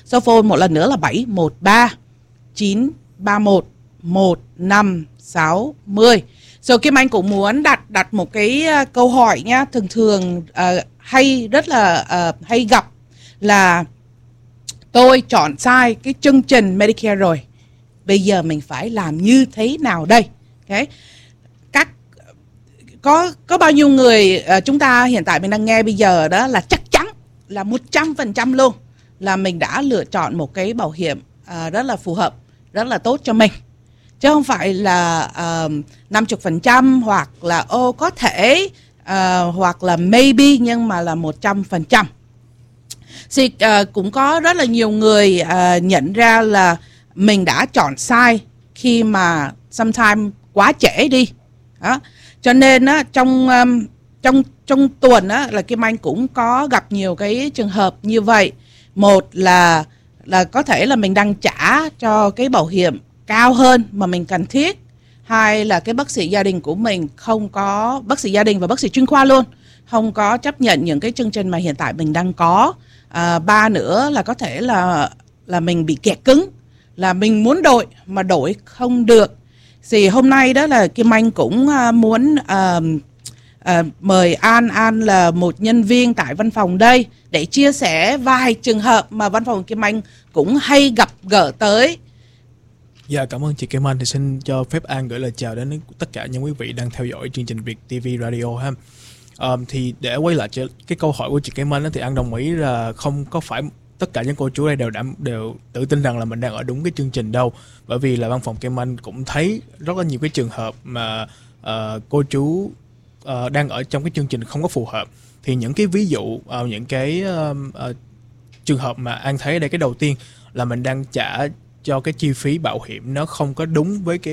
Số phone một lần nữa là 713 931 1560. So Kim Anh cũng muốn đặt một cái câu hỏi nhá. Thường rất là hay gặp là tôi chọn sai cái chương trình Medicare rồi, bây giờ mình phải làm như thế nào đây? Okay. Có bao nhiêu người chúng ta hiện tại mình đang nghe bây giờ đó là chắc chắn là 100% luôn là mình đã lựa chọn một cái bảo hiểm rất là phù hợp, rất là tốt cho mình, chứ không phải là 50% hoặc là có thể hoặc là maybe, nhưng mà là 100%. Thì cũng có rất là nhiều người nhận ra là mình đã chọn sai khi mà sometime quá trễ đi đó. Cho nên á, trong tuần á, là Kim Anh cũng có gặp nhiều cái trường hợp như vậy. Một là có thể là mình đang trả cho cái bảo hiểm cao hơn mà mình cần thiết. Hai là cái bác sĩ gia đình của mình không có, bác sĩ gia đình và bác sĩ chuyên khoa luôn, không có chấp nhận những cái chương trình mà hiện tại mình đang có. Ba nữa là có thể là mình bị kẹt cứng, là mình muốn đổi mà đổi không được. Thì hôm nay đó là Kim Anh cũng muốn mời An là một nhân viên tại văn phòng đây để chia sẻ vài trường hợp mà văn phòng Kim Anh cũng hay gặp gỡ tới. Dạ, cảm ơn chị Kim Anh. Thì xin cho phép An gửi lời chào đến tất cả những quý vị đang theo dõi chương trình Việt TV Radio ha. Thì để quay lại cái câu hỏi của chị Kim Anh thì An đồng ý là không có phải tất cả những cô chú đây đều tự tin rằng là mình đang ở đúng cái chương trình đâu. Bởi vì là văn phòng Kim Anh cũng thấy rất là nhiều cái trường hợp mà cô chú đang ở trong cái chương trình không có phù hợp. Thì những cái ví dụ, những cái trường hợp mà An thấy ở đây, cái đầu tiên là mình đang trả cho cái chi phí bảo hiểm nó không có đúng với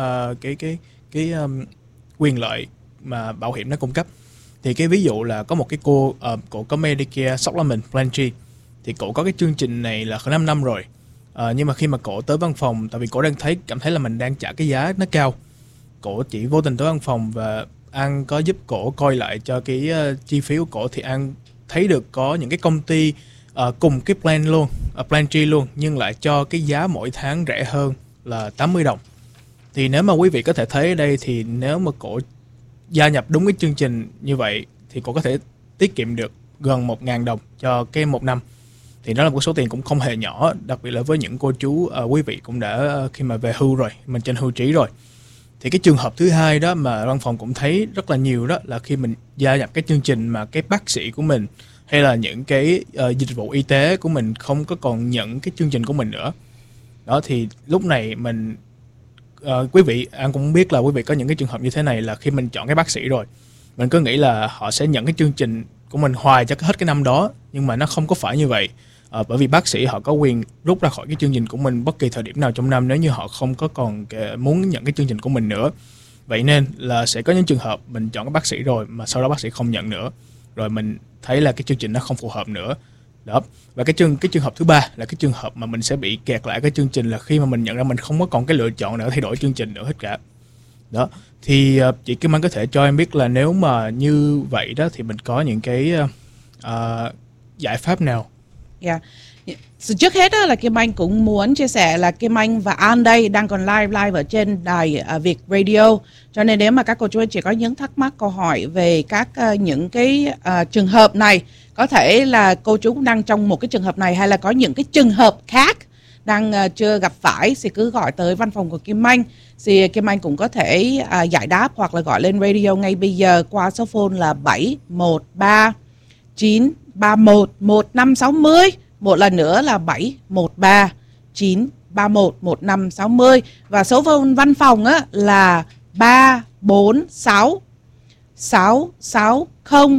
cái quyền lợi mà bảo hiểm nó cung cấp. Thì cái ví dụ là có một cái cô có Medicare Supplement Plan G, thì cổ có cái chương trình này là 5 năm rồi. Nhưng mà khi mà cổ tới văn phòng, tại vì cổ đang cảm thấy là mình đang trả cái giá nó cao, cổ chỉ vô tình tới văn phòng và An có giúp cổ coi lại cho cái chi phí của cổ, thì An thấy được có những cái công ty cùng cái plan luôn, Plan G luôn, nhưng lại cho cái giá mỗi tháng rẻ hơn là 80 đồng. Thì nếu mà quý vị có thể thấy ở đây, thì nếu mà cổ gia nhập đúng cái chương trình như vậy thì cổ có thể tiết kiệm được gần 1.000 đồng cho cái một năm. Thì đó là một số tiền cũng không hề nhỏ, đặc biệt là với những cô chú quý vị cũng đã khi mà về hưu rồi, mình trên hưu trí rồi. Thì cái trường hợp thứ hai đó mà văn phòng cũng thấy rất là nhiều đó là khi mình gia nhập cái chương trình mà cái bác sĩ của mình hay là những cái dịch vụ y tế của mình không có còn nhận cái chương trình của mình nữa. Đó, thì lúc này mình quý vị, An cũng biết là quý vị có những cái trường hợp như thế này, là khi mình chọn cái bác sĩ rồi, mình cứ nghĩ là họ sẽ nhận cái chương trình của mình hoài cho hết cái năm đó, nhưng mà nó không có phải như vậy. Bởi vì bác sĩ họ có quyền rút ra khỏi cái chương trình của mình bất kỳ thời điểm nào trong năm nếu như họ không có còn muốn nhận cái chương trình của mình nữa. Vậy nên là sẽ có những trường hợp mình chọn cái bác sĩ rồi mà sau đó bác sĩ không nhận nữa, rồi mình thấy là cái chương trình nó không phù hợp nữa. Đó. Và cái trường hợp thứ ba là cái trường hợp mà mình sẽ bị kẹt lại cái chương trình, là khi mà mình nhận ra mình không có còn cái lựa chọn nữa thay đổi chương trình nữa hết cả. Đó. Thì chị Kim Anh có thể cho em biết là nếu mà như vậy đó thì mình có những cái giải pháp nào? Yeah. Trước hết đó là Kim Anh cũng muốn chia sẻ là Kim Anh và An đây đang còn live ở trên đài Việt Radio. Cho nên nếu mà các cô chú anh chị có những thắc mắc, câu hỏi về các những cái trường hợp này, có thể là cô chú cũng đang trong một cái trường hợp này hay là có những cái trường hợp khác đang chưa gặp phải, thì cứ gọi tới văn phòng của Kim Anh, thì Kim Anh cũng có thể giải đáp hoặc là gọi lên radio ngay bây giờ qua số phone là 713 931 1560. Một lần nữa là 713 931 1560. Và số phone văn phòng á là 346 660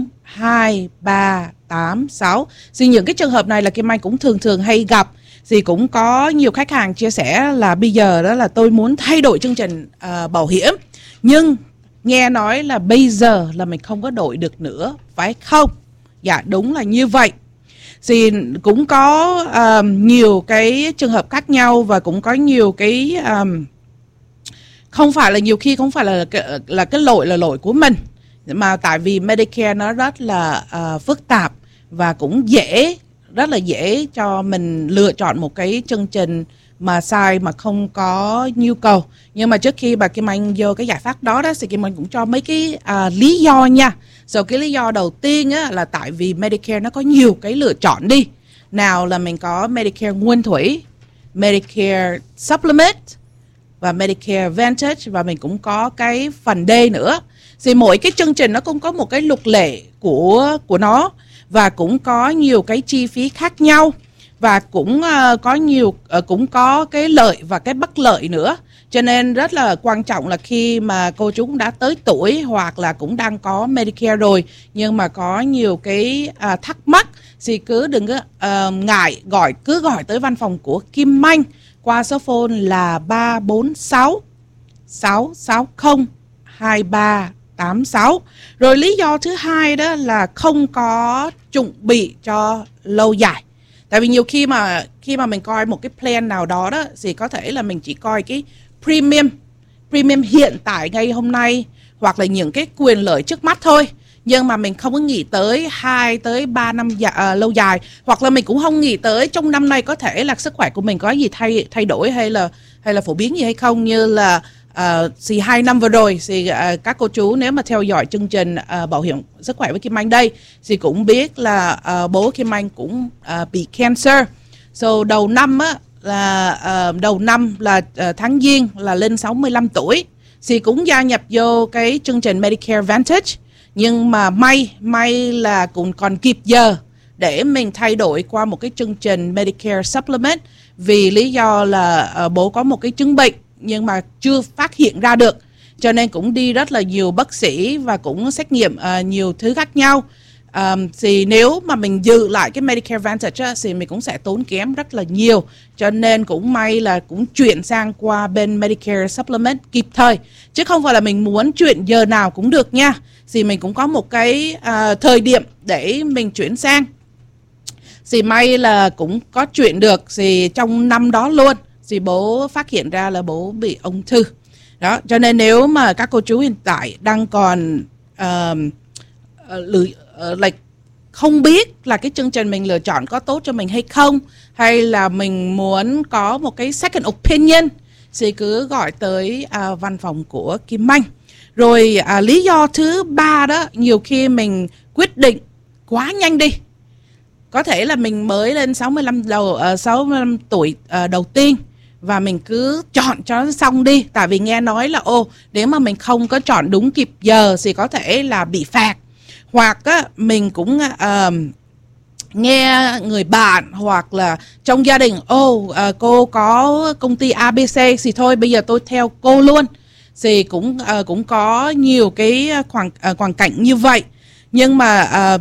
2386. Thì những cái trường hợp này là Kim Anh cũng thường hay gặp. Thì cũng có nhiều khách hàng chia sẻ là bây giờ đó là tôi muốn thay đổi chương trình bảo hiểm, nhưng nghe nói là bây giờ là mình không có đổi được nữa, phải không? Dạ đúng là như vậy. Thì cũng có nhiều cái trường hợp khác nhau, và cũng có nhiều cái không phải là nhiều khi không phải là cái lỗi của mình, mà tại vì Medicare nó rất là phức tạp và cũng dễ rất là dễ cho mình lựa chọn một cái chương trình mà sai mà không có nhu cầu. Nhưng mà trước khi bà Kim Anh vô cái giải pháp đó thì Kim Anh cũng cho mấy cái lý do nha. Cái lý do đầu tiên á, là tại vì Medicare nó có nhiều cái lựa chọn đi. Nào là mình có Medicare nguyên thủy, Medicare Supplement và Medicare Advantage, và mình cũng có cái phần D nữa. Thì mỗi cái chương trình nó cũng có một cái luật lệ của nó, và cũng có nhiều cái chi phí khác nhau, và cũng cũng có cái lợi và cái bất lợi nữa. Cho nên rất là quan trọng là khi mà cô chú cũng đã tới tuổi hoặc là cũng đang có Medicare rồi nhưng mà có nhiều cái thắc mắc thì cứ đừng ngại cứ gọi tới văn phòng của Kim Anh qua số phone là 346 660 2386. Rồi lý do thứ hai đó là không có chuẩn bị cho lâu dài. Tại vì nhiều khi mà mình coi một cái plan nào đó thì có thể là mình chỉ coi cái premium hiện tại ngay hôm nay hoặc là những cái quyền lợi trước mắt thôi. Nhưng mà mình không có nghĩ tới 2 tới 3 năm lâu dài, hoặc là mình cũng không nghĩ tới trong năm nay có thể là sức khỏe của mình có gì thay đổi hay là phổ biến gì hay không. Như là thì 2 năm vừa rồi thì các cô chú nếu mà theo dõi chương trình bảo hiểm sức khỏe với Kim Anh đây thì cũng biết là bố Kim Anh cũng bị cancer. Đầu năm là tháng Giêng là lên 65 tuổi thì cũng gia nhập vô cái chương trình Medicare Advantage. Nhưng mà may là cũng còn kịp giờ để mình thay đổi qua một cái chương trình Medicare Supplement, vì lý do là bố có một cái chứng bệnh nhưng mà chưa phát hiện ra được, cho nên cũng đi rất là nhiều bác sĩ và cũng xét nghiệm nhiều thứ khác nhau. Thì nếu mà mình giữ lại cái Medicare Advantage thì mình cũng sẽ tốn kém rất là nhiều, cho nên cũng may là cũng chuyển sang qua bên Medicare Supplement kịp thời, chứ không phải là mình muốn chuyển giờ nào cũng được nha. Thì mình cũng có một cái thời điểm để mình chuyển sang, thì may là cũng có chuyển được. Thì trong năm đó luôn thì bố phát hiện ra là bố bị ung thư đó. Cho nên nếu mà các cô chú hiện tại đang còn không biết là cái chương trình mình lựa chọn có tốt cho mình hay không, hay là mình muốn có một cái second opinion, thì cứ gọi tới văn phòng của Kim Anh. Rồi lý do thứ ba đó, nhiều khi mình quyết định quá nhanh đi. Có thể là mình mới lên 65 tuổi đầu tiên và mình cứ chọn cho nó xong đi. Tại vì nghe nói là nếu mà mình không có chọn đúng kịp giờ thì có thể là bị phạt. Hoặc mình cũng nghe người bạn hoặc là trong gia đình cô có công ty ABC thì thôi bây giờ tôi theo cô luôn. Thì cũng có nhiều cái hoàn cảnh như vậy. Nhưng mà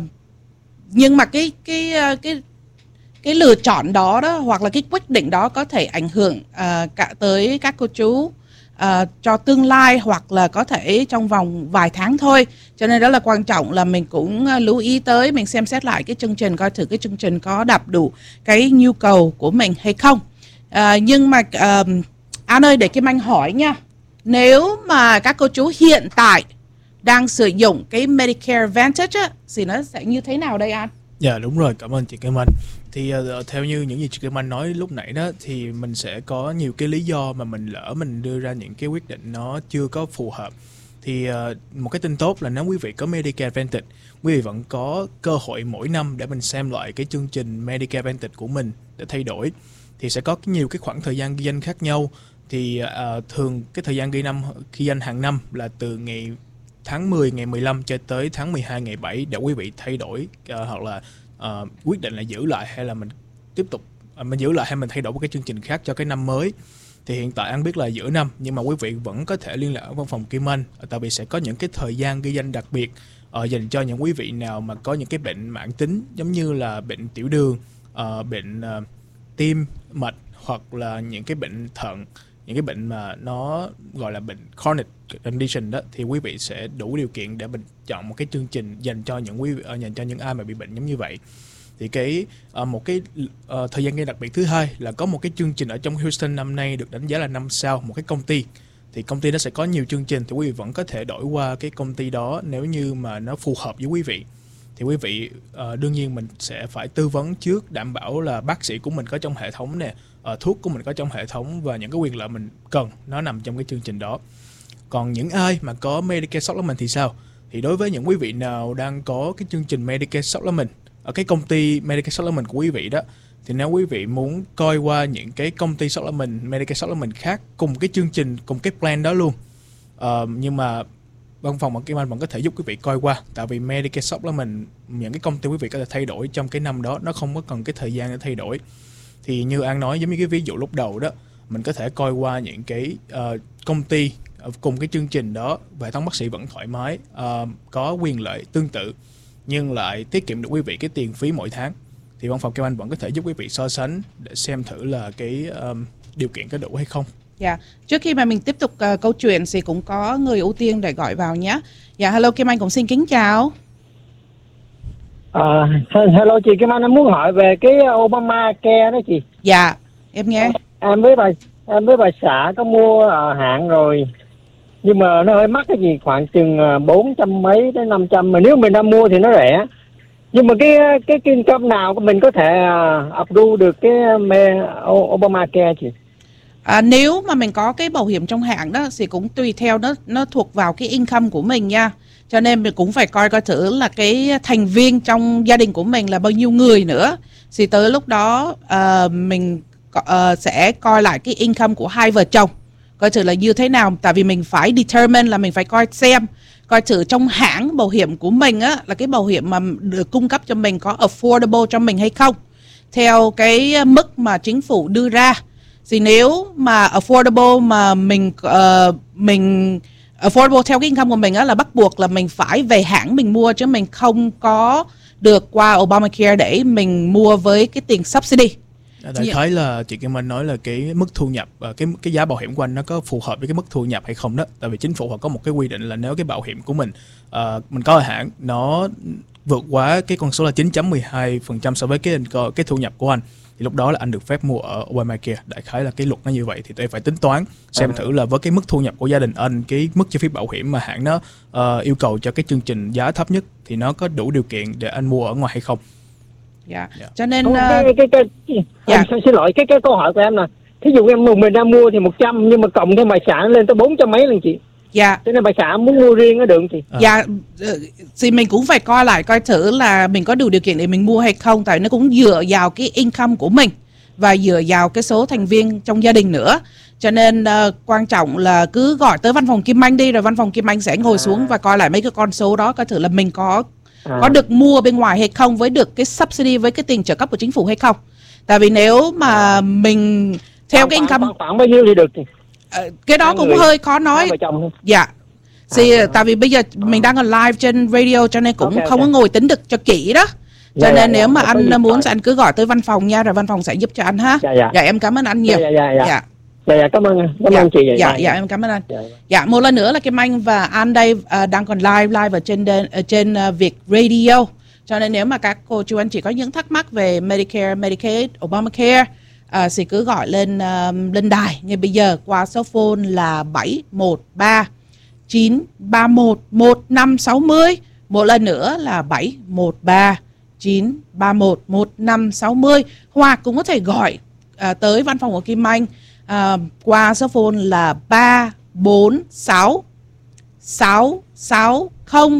cái lựa chọn đó hoặc là cái quyết định đó có thể ảnh hưởng cả tới các cô chú cho tương lai, hoặc là có thể trong vòng vài tháng thôi. Cho nên rất là quan trọng là mình cũng lưu ý tới, mình xem xét lại cái chương trình, coi thử cái chương trình có đáp đủ cái nhu cầu của mình hay không. Nhưng mà An ơi, để Kim Anh hỏi nha, nếu mà các cô chú hiện tại đang sử dụng cái Medicare Advantage thì nó sẽ như thế nào đây An? Dạ đúng rồi, cảm ơn chị Kim Anh. Thì theo như những gì chị Kim Anh nói lúc nãy đó, thì mình sẽ có nhiều cái lý do mà mình lỡ mình đưa ra những cái quyết định nó chưa có phù hợp. Thì một cái tin tốt là nếu quý vị có Medicare Advantage, quý vị vẫn có cơ hội mỗi năm để mình xem lại cái chương trình Medicare Advantage của mình để thay đổi. Thì sẽ có nhiều cái khoảng thời gian ghi danh khác nhau. Thì thường cái thời gian ghi danh hàng năm là từ ngày tháng 10 ngày 15 cho tới tháng 12 ngày 7 để quý vị thay đổi hoặc là quyết định là giữ lại hay là mình tiếp tục mình giữ lại hay mình thay đổi một cái chương trình khác cho cái năm mới. Thì hiện tại An biết là giữa năm, nhưng mà quý vị vẫn có thể liên lạc ở văn phòng Kim Anh, tại vì sẽ có những cái thời gian ghi danh đặc biệt dành cho những quý vị nào mà có những cái bệnh mãn tính giống như là bệnh tiểu đường, bệnh tim mạch, hoặc là những cái bệnh thận, những cái bệnh mà nó gọi là bệnh chronic condition đó, thì quý vị sẽ đủ điều kiện để mình chọn một cái chương trình dành cho những ai mà bị bệnh giống như vậy. Thì một cái thời gian ngay đặc biệt thứ hai là có một cái chương trình ở trong Houston năm nay được đánh giá là 5 sao, một cái công ty. Thì công ty đó sẽ có nhiều chương trình, thì quý vị vẫn có thể đổi qua cái công ty đó nếu như mà nó phù hợp với quý vị. thì quý vị đương nhiên mình sẽ phải tư vấn trước, đảm bảo là bác sĩ của mình có trong hệ thống nè, thuốc của mình có trong hệ thống và những cái quyền lợi mình cần nó nằm trong cái chương trình đó. Còn những ai mà có Medicare Supplement thì sao? Thì đối với những quý vị nào đang có cái chương trình Medicare Supplement ở cái công ty Medicare Supplement của quý vị đó, thì nếu quý vị muốn coi qua những cái công ty supplement, Medicare Supplement khác cùng cái chương trình, cùng cái plan đó luôn, nhưng mà văn phòng của Kim Anh vẫn có thể giúp quý vị coi qua. Tại vì Medicare Supplement, những cái công ty quý vị có thể thay đổi trong cái năm đó, nó không có cần cái thời gian để thay đổi. Thì như An nói, giống như cái ví dụ lúc đầu đó, mình có thể coi qua những cái công ty cùng cái chương trình đó, hệ thống bác sĩ vẫn thoải mái, có quyền lợi tương tự nhưng lại tiết kiệm được quý vị cái tiền phí mỗi tháng. Thì văn phòng Kim Anh vẫn có thể giúp quý vị so sánh để xem thử là cái điều kiện có đủ hay không. Dạ, trước khi mà mình tiếp tục câu chuyện thì cũng có người ưu tiên để gọi vào nhé. Dạ, hello Kim Anh cũng xin kính chào. Hello chị Kim Anh, em muốn hỏi về cái Obamacare đó chị. Dạ, em nghe. Em với bà xã có mua hạn rồi, nhưng mà nó hơi mắc cái gì, khoảng chừng 400 mấy tới 500, mà nếu mình đang mua thì nó rẻ. Nhưng mà cái income nào mình có thể approve được cái Obamacare chị? Nếu mà mình có cái bảo hiểm trong hãng đó thì cũng tùy theo, nó thuộc vào cái income của mình nha. Cho nên mình cũng phải coi thử là cái thành viên trong gia đình của mình là bao nhiêu người nữa. Thì tới lúc đó mình sẽ coi lại cái income của hai vợ chồng, coi thử là như thế nào. Tại vì mình phải determine là mình phải coi thử trong hãng bảo hiểm của mình á, là cái bảo hiểm mà được cung cấp cho mình có affordable cho mình hay không, theo cái mức mà chính phủ đưa ra. Thì nếu mà affordable mà mình affordable theo cái income của mình á, là bắt buộc là mình phải về hãng mình mua, chứ mình không có được qua Obamacare để mình mua với cái tiền subsidy. Đại khái là chị Kim Anh nói là cái mức thu nhập, cái giá bảo hiểm của anh nó có phù hợp với cái mức thu nhập hay không đó. Tại vì chính phủ họ có một cái quy định là nếu cái bảo hiểm của mình có ở hãng nó vượt quá cái con số là 9.12% so với cái thu nhập của anh, thì lúc đó là anh được phép mua ở Obamacare. Đại khái là cái luật nó như vậy. Thì tôi phải tính toán xem thử là với cái mức thu nhập của gia đình anh, cái mức chi phí bảo hiểm mà hãng nó yêu cầu cho cái chương trình giá thấp nhất thì nó có đủ điều kiện để anh mua ở ngoài hay không. Dạ. Cho nên xin lỗi, cái câu hỏi của em là thí dụ mình đang mua thì 100, nhưng mà cộng thêm bài sản lên tới 400 mấy lần chị. Dạ. Cho nên bài sản muốn mua riêng nó được chị. Dạ, thì mình cũng phải coi thử là mình có đủ điều kiện để mình mua hay không. Tại nó cũng dựa vào cái income của mình và dựa vào cái số thành viên trong gia đình nữa. Cho nên quan trọng là cứ gọi tới văn phòng Kim Anh đi, rồi văn phòng Kim Anh sẽ ngồi xuống và coi lại mấy cái con số đó, coi thử là mình có được mua bên ngoài hay không, với được cái subsidy, với cái tiền trợ cấp của chính phủ hay không. Tại vì nếu mà mình theo cái income khoảng bao nhiêu thì được thì cái đó cũng hơi khó nói. Dạ. Thì tại vì bây giờ mình đang còn live trên radio, cho nên cũng không có ngồi tính được cho kỹ đó. Cho nên nếu mà anh muốn thì anh cứ gọi tới văn phòng nha, rồi văn phòng sẽ giúp cho anh ha. Dạ, em cảm ơn anh nhiều. Dạ, cảm ơn chị. Dạ, em cảm ơn anh. Dạ, một lần nữa là Kim Anh và An đây đang còn live ở trên Việt Radio. Cho nên nếu mà các cô chú anh chị có những thắc mắc về Medicare, Medicaid, Obamacare thì cứ gọi lên đài ngay bây giờ qua số phone là 713 931 1560. Một lần nữa là 713 931 1560. Hoặc cũng có thể gọi tới văn phòng của Kim Anh qua số phone là 346 660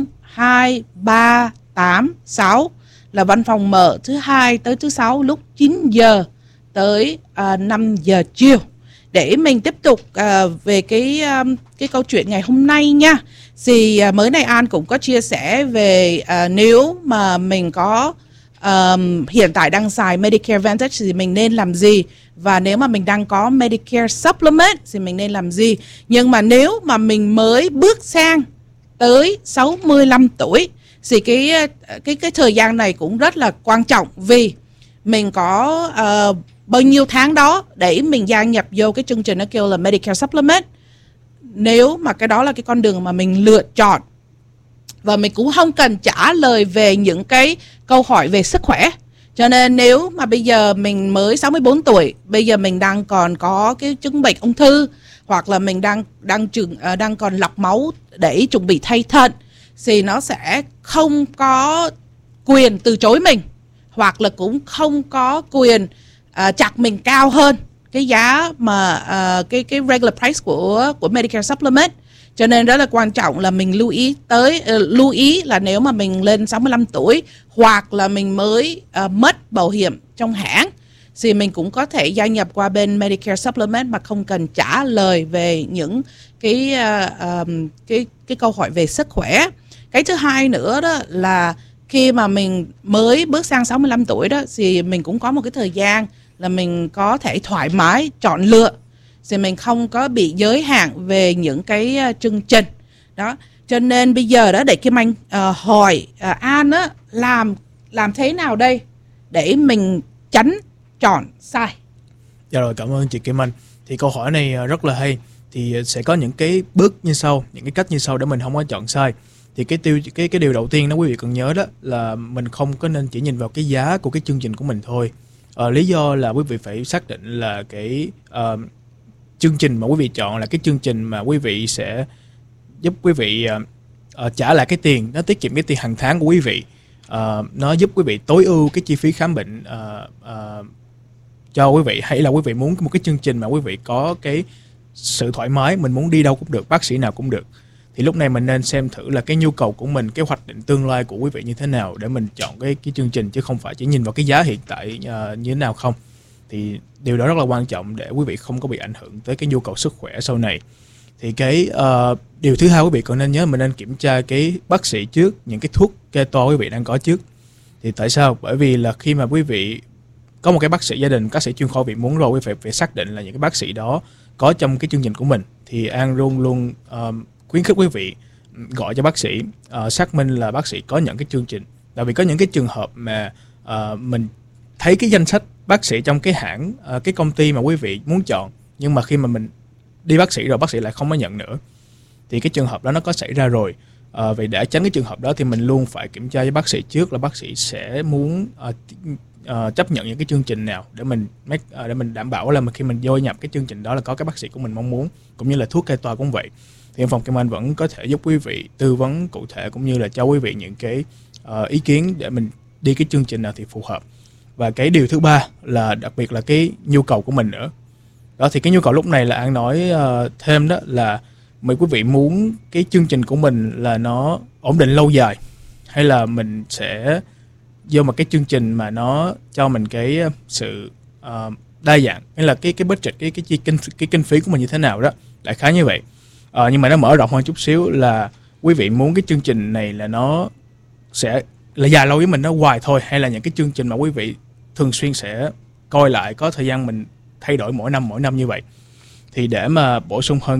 2386, là văn phòng mở thứ hai tới thứ sáu lúc 9 giờ tới 5 giờ chiều. Để mình tiếp tục về cái câu chuyện ngày hôm nay nha. Thì mới này An cũng có chia sẻ về nếu mà mình có hiện tại đang xài Medicare Advantage thì mình nên làm gì, và nếu mà mình đang có Medicare Supplement thì mình nên làm gì. Nhưng mà nếu mà mình mới bước sang tới 65 tuổi thì cái thời gian này cũng rất là quan trọng, vì mình có bao nhiêu tháng đó để mình gia nhập vô cái chương trình nó kêu là Medicare Supplement. Nếu mà cái đó là cái con đường mà mình lựa chọn, và mình cũng không cần trả lời về những cái câu hỏi về sức khỏe. Cho nên nếu mà bây giờ mình mới 64 tuổi, bây giờ mình đang còn có cái chứng bệnh ung thư, hoặc là mình đang còn lọc máu để chuẩn bị thay thận, thì nó sẽ không có quyền từ chối mình, hoặc là cũng không có quyền chặt mình cao hơn cái giá mà cái regular price của Medicare Supplement. Cho nên rất là quan trọng là mình lưu ý là nếu mà mình lên 65 tuổi hoặc là mình mới mất bảo hiểm trong hãng thì mình cũng có thể gia nhập qua bên Medicare Supplement mà không cần trả lời về những cái câu hỏi về sức khỏe. Cái thứ hai nữa đó là khi mà mình mới bước sang 65 tuổi đó thì mình cũng có một cái thời gian là mình có thể thoải mái chọn lựa, thì mình không có bị giới hạn về những cái chương trình đó. Cho nên bây giờ đó để Kim Anh hỏi An á, làm thế nào đây để mình tránh chọn sai? Dạ rồi, cảm ơn chị Kim Anh. Thì câu hỏi này rất là hay. Thì sẽ có những cái bước như sau, những cái cách như sau để mình không có chọn sai. Thì cái điều đầu tiên đó quý vị cần nhớ đó là mình không có nên chỉ nhìn vào cái giá của cái chương trình của mình thôi. Lý do là quý vị phải xác định là cái chương trình mà quý vị chọn là cái chương trình mà quý vị sẽ giúp quý vị trả lại cái tiền, nó tiết kiệm cái tiền hàng tháng của quý vị, nó giúp quý vị tối ưu cái chi phí khám bệnh cho quý vị, hay là quý vị muốn một cái chương trình mà quý vị có cái sự thoải mái, mình muốn đi đâu cũng được, bác sĩ nào cũng được, thì lúc này mình nên xem thử là cái nhu cầu của mình, cái hoạch định tương lai của quý vị như thế nào để mình chọn cái chương trình, chứ không phải chỉ nhìn vào cái giá hiện tại như thế nào không. Thì điều đó rất là quan trọng để quý vị không có bị ảnh hưởng tới cái nhu cầu sức khỏe sau này. Thì cái điều thứ hai quý vị còn nên nhớ, mình nên kiểm tra cái bác sĩ trước, những cái thuốc kê toa quý vị đang có trước. Thì tại sao? Bởi vì là khi mà quý vị có một cái bác sĩ gia đình, bác sĩ chuyên khoa quý vị muốn rồi, quý vị phải xác định là những cái bác sĩ đó có trong cái chương trình của mình. Thì An luôn luôn khuyến khích quý vị gọi cho bác sĩ, xác minh là bác sĩ có nhận cái chương trình. Tại vì có những cái trường hợp mà mình thấy cái danh sách bác sĩ trong cái hãng, cái công ty mà quý vị muốn chọn, nhưng mà khi mà mình đi bác sĩ rồi, bác sĩ lại không có nhận nữa. Thì cái trường hợp đó nó có xảy ra rồi. Vì để tránh cái trường hợp đó thì mình luôn phải kiểm tra với bác sĩ trước là bác sĩ sẽ muốn chấp nhận những cái chương trình nào để mình đảm bảo là khi mình vô nhập cái chương trình đó là có cái bác sĩ của mình mong muốn, cũng như là thuốc kê toa cũng vậy. Thì phòng Kim Anh vẫn có thể giúp quý vị tư vấn cụ thể, cũng như là cho quý vị những cái ý kiến để mình đi cái chương trình nào thì phù hợp. Và cái điều thứ ba là đặc biệt là cái nhu cầu của mình nữa. Đó, thì cái nhu cầu lúc này là An nói thêm đó là quý vị muốn cái chương trình của mình là nó ổn định lâu dài, hay là mình sẽ vô một cái chương trình mà nó cho mình cái sự đa dạng, hay là cái budget, cái kinh phí của mình như thế nào đó, đại khái như vậy. Nhưng mà nó mở rộng hơn chút xíu là quý vị muốn cái chương trình này là nó sẽ là dài lâu với mình, nó hoài thôi, hay là những cái chương trình mà quý vị thường xuyên sẽ coi lại, có thời gian mình thay đổi mỗi năm như vậy. Thì để mà bổ sung hơn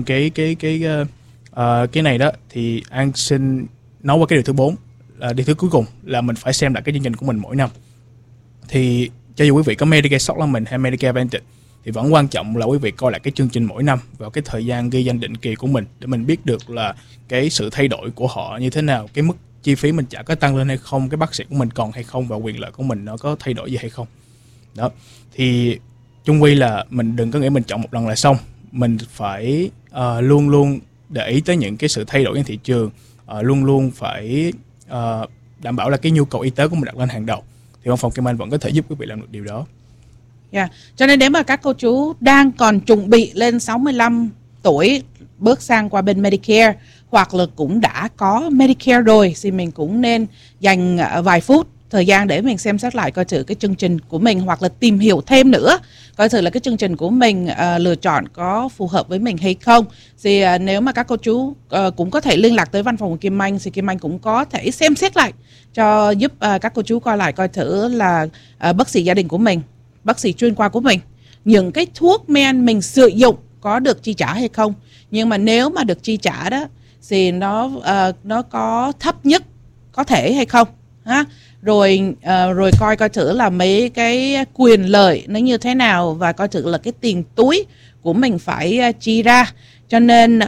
cái này đó, thì An xin nói qua cái điều thứ 4, là điều thứ cuối cùng là mình phải xem lại cái chương trình của mình mỗi năm. Thì cho dù quý vị có Medicare Supplement hay Medicare Advantage thì vẫn quan trọng là quý vị coi lại cái chương trình mỗi năm vào cái thời gian ghi danh định kỳ của mình, để mình biết được là cái sự thay đổi của họ như thế nào, cái mức chi phí mình trả có tăng lên hay không, cái bác sĩ của mình còn hay không, và quyền lợi của mình nó có thay đổi gì hay không. Đó, thì chung quy là mình đừng có nghĩ mình chọn một lần là xong, mình phải luôn luôn để ý tới những cái sự thay đổi trên thị trường, luôn luôn phải đảm bảo là cái nhu cầu y tế của mình đặt lên hàng đầu. Thì văn phòng Kim Anh vẫn có thể giúp quý vị làm được điều đó. Cho nên nếu mà các cô chú đang còn chuẩn bị lên 65 tuổi bước sang qua bên Medicare, hoặc là cũng đã có Medicare rồi, thì mình cũng nên dành vài phút thời gian để mình xem xét lại coi thử cái chương trình của mình, hoặc là tìm hiểu thêm nữa coi thử là cái chương trình của mình lựa chọn có phù hợp với mình hay không. Thì nếu mà các cô chú cũng có thể liên lạc tới văn phòng của Kim Anh, thì Kim Anh cũng có thể xem xét lại cho giúp các cô chú coi lại coi thử là bác sĩ gia đình của mình, bác sĩ chuyên khoa của mình, những cái thuốc men mình sử dụng có được chi trả hay không. Nhưng mà nếu mà được chi trả đó thì nó có thấp nhất có thể hay không ha. Rồi coi thử là mấy cái quyền lợi nó như thế nào, và coi thử là cái tiền túi của mình phải chi ra. Cho nên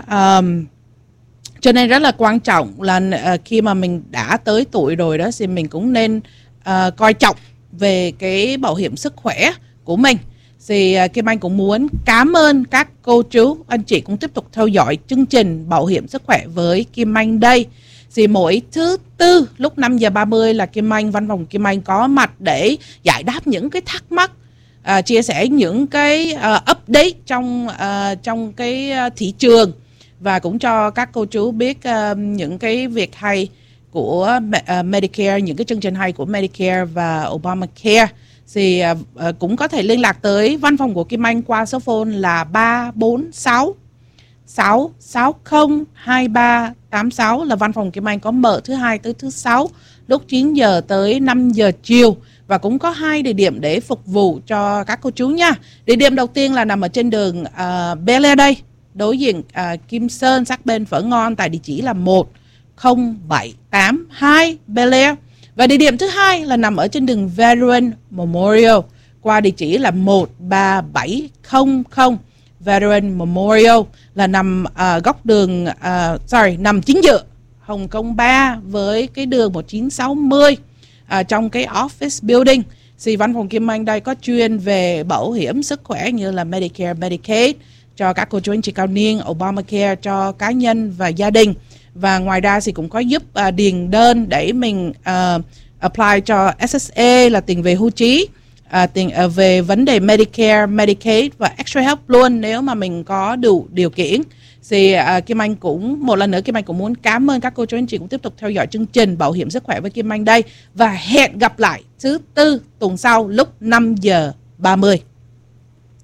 rất là quan trọng là khi mà mình đã tới tuổi rồi đó, thì mình cũng nên coi trọng về cái bảo hiểm sức khỏe của mình. Thì Kim Anh cũng muốn cảm ơn các cô chú, anh chị cũng tiếp tục theo dõi chương trình bảo hiểm sức khỏe với Kim Anh đây. Thì mỗi thứ tư lúc 5 giờ 30 là Kim Anh, văn phòng Kim Anh có mặt để giải đáp những cái thắc mắc, chia sẻ những cái update trong cái thị trường, và cũng cho các cô chú biết những cái việc hay của Medicare, những cái chương trình hay của Medicare và Obamacare. Thì cũng có thể liên lạc tới văn phòng của Kim Anh qua số phone là 346 660 2386, là văn phòng Kim Anh có mở thứ hai tới thứ sáu lúc 9 giờ tới 5 giờ chiều, và cũng có 2 địa điểm để phục vụ cho các cô chú nha. Địa điểm đầu tiên là nằm ở trên đường Bel Air đây, đối diện Kim Sơn, sát bên Phở Ngon, tại địa chỉ là 10782 Bel Air. Và địa điểm thứ hai là nằm ở trên đường Veteran Memorial, qua địa chỉ là 13700 Veteran Memorial, là nằm góc đường nằm chính giữa Hồng Kông 3 với cái đường 1960 trong cái office building. Thì văn phòng Kim Anh đây có chuyên về bảo hiểm sức khỏe như là Medicare, Medicaid cho các cô chú anh chị cao niên, Obamacare cho cá nhân và gia đình. Và ngoài ra thì cũng có giúp điền đơn để mình apply cho SSA là tiền về hưu trí, tiền về vấn đề Medicare, Medicaid và Extra Help luôn nếu mà mình có đủ điều kiện. Thì Kim Anh cũng một lần nữa Kim Anh cũng muốn cảm ơn các cô chú anh chị cũng tiếp tục theo dõi chương trình Bảo hiểm sức khỏe với Kim Anh đây, và hẹn gặp lại thứ tư tuần sau lúc 5 giờ 30.